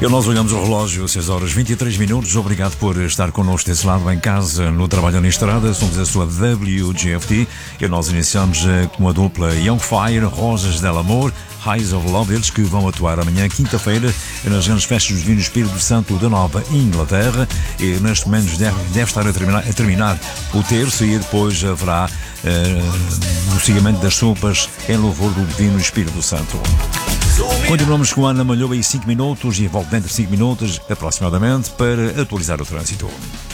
E nós olhamos o relógio, 6 horas 23 minutos. Obrigado por estar connosco desse lado, em casa, no trabalho na estrada. Somos a sua WGFT e nós iniciamos com a dupla Young Fire, Rosas del Amor, Highs of Love, eles que vão atuar amanhã, quinta-feira, nas grandes festas do Divino Espírito Santo da Nova Inglaterra. E neste momento deve estar a terminar o terço e depois haverá o seguimento das sopas em louvor do Divino Espírito Santo. Continuamos com a Ana Malhoa em 5 minutos e volto dentro de 5 minutos aproximadamente para atualizar o trânsito.